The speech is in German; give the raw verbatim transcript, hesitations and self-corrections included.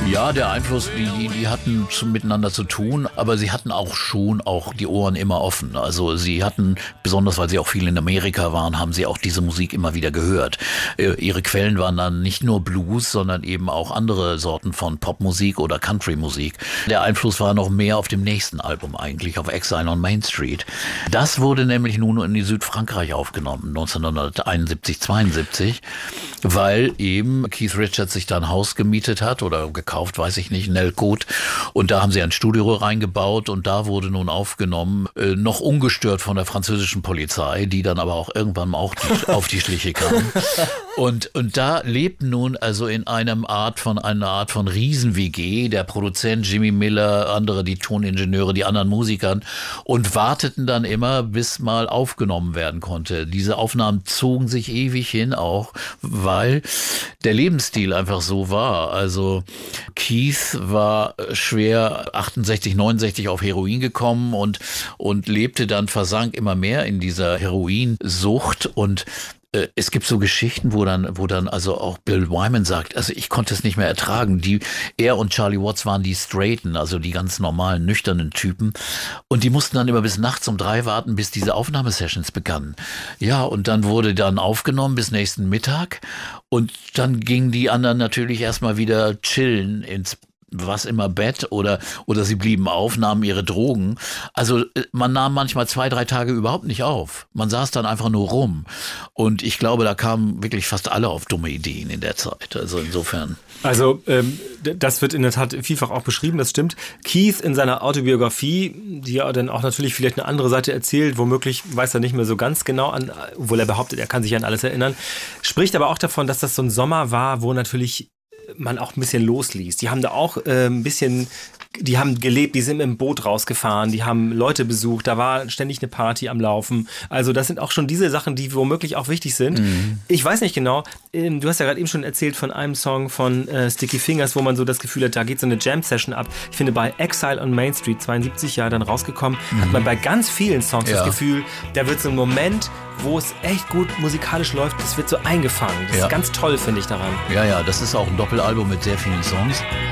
Ja, der Einfluss, die, die, die hatten zu, miteinander zu tun, aber sie hatten auch schon auch die Ohren immer offen. Also sie hatten, besonders weil sie auch viel in Amerika waren, haben sie auch diese Musik immer wieder gehört. Äh, ihre Quellen waren dann nicht nur Blues, sondern eben auch andere Sorten von Popmusik oder Countrymusik. Der Einfluss war noch mehr auf dem nächsten Album eigentlich, auf Exile on Main Street. Das wurde nämlich nun in Südfrankreich aufgenommen, neunzehnhunderteinundsiebzig, zweiundsiebzig, weil eben Keith Richards sich da ein Haus gemietet hat oder gekauft, weiß ich nicht, Nelcot. Und da haben sie ein Studio reingebaut und da wurde nun aufgenommen, äh, noch ungestört von der französischen Polizei, die dann aber auch irgendwann auch auf die Schliche kam. Und, und da lebten nun also in einem Art von, einer Art von Riesen-W G, der Produzent Jimmy Miller, andere, die Toningenieure, die anderen Musikern und warteten dann immer, bis mal aufgenommen werden konnte. Diese Aufnahmen zogen sich ewig hin auch, weil der Lebensstil einfach so war. Also Keith war schwer achtundsechzig, neunundsechzig auf Heroin gekommen und, und lebte dann, versank immer mehr in dieser Heroinsucht und es gibt so Geschichten, wo dann, wo dann also auch Bill Wyman sagt, also ich konnte es nicht mehr ertragen. Die, er und Charlie Watts waren die straighten, also die ganz normalen, nüchternen Typen. Und die mussten dann immer bis nachts um drei warten, bis diese Aufnahmesessions begannen. Ja, und dann wurde dann aufgenommen bis nächsten Mittag. Und dann gingen die anderen natürlich erstmal wieder chillen ins was immer Bett oder oder sie blieben auf, nahmen ihre Drogen. Also man nahm manchmal zwei, drei Tage überhaupt nicht auf. Man saß dann einfach nur rum. Und ich glaube, da kamen wirklich fast alle auf dumme Ideen in der Zeit. Also insofern. Also ähm, das wird in der Tat vielfach auch beschrieben, das stimmt. Keith in seiner Autobiografie, die ja dann auch natürlich vielleicht eine andere Seite erzählt, womöglich weiß er nicht mehr so ganz genau an, obwohl er behauptet, er kann sich an alles erinnern, spricht aber auch davon, dass das so ein Sommer war, wo natürlich man auch ein bisschen losließ. Die haben da auch äh, ein bisschen, die haben gelebt, die sind im Boot rausgefahren, die haben Leute besucht, da war ständig eine Party am Laufen. Also das sind auch schon diese Sachen, die womöglich auch wichtig sind. Mhm. Ich weiß nicht genau, ähm, du hast ja gerade eben schon erzählt von einem Song von äh, Sticky Fingers, wo man so das Gefühl hat, da geht so eine Jam-Session ab. Ich finde, bei Exile on Main Street, zweiundsiebzig Jahre dann rausgekommen, mhm. hat man bei ganz vielen Songs ja. das Gefühl, da wird so ein Moment, wo es echt gut musikalisch läuft, das wird so eingefangen. Das ja. ist ganz toll, finde ich daran. Ja, ja, das ist auch ein Doppelalbum mit sehr vielen Songs.